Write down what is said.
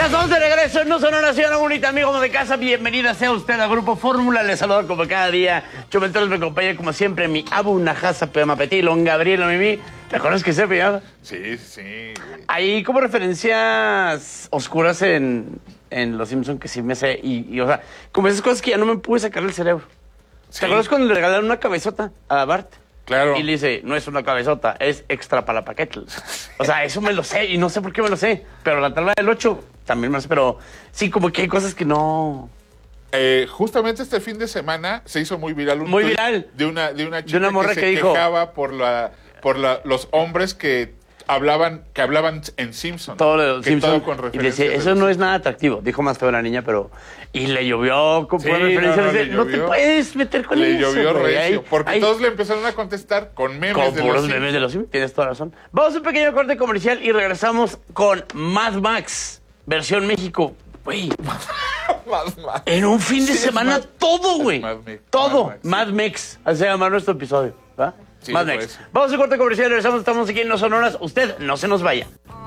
Ya estamos de regreso en No Sonora, señora bonita, amigo de casa. Bienvenida sea usted al Grupo Fórmula. Les saludo como cada día. Chomenteros me acompaña como siempre mi Abu Najasa Pema Petilón, Gabriela Mimi. ¿Te acuerdas que se pillaba? Sí, sí. Güey. Hay como referencias oscuras en Los Simpsons que sí me sé. Y, o sea, como esas cosas que ya no me pude sacar del cerebro. Sí. ¿Te acuerdas cuando le regalaron una cabezota a Bart? Claro. Y le dice, no es una cabezota, es extra para la paquete. O sea, eso me lo sé y no sé por qué me lo sé. Pero la tabla del 8 también me lo sé. Pero sí, como que hay cosas que no... Justamente este fin de semana se hizo muy viral un Muy tuit viral. de una chica morra que se que dijo- quejaba por los hombres que hablaban en Simpson. Todo lo de que Simpson. todo con Y referencias decía, de eso los no es Simpson. nada atractivo. Dijo más feo la niña, pero... Y le llovió con Sí, referencia. no, Le le dice, no te llovió. puedes meter con Le eso, llovió güey. recio, porque Ahí- todos le empezaron a contestar con memes Con de los puros Simpson. memes de los Simpsons, tienes toda razón. Vamos a un pequeño corte comercial y regresamos con Mad Max, versión México. Güey, Más. en un fin de Sí, es semana Mad- todo, güey. es Mad Max. Todo. Mad Max, Mad Max. Así se llama nuestro episodio. ¿Va? Sí, Mad por Max. eso. Vamos a un corte comercial y regresamos. Estamos aquí en No Sonoras. Usted no se nos vaya.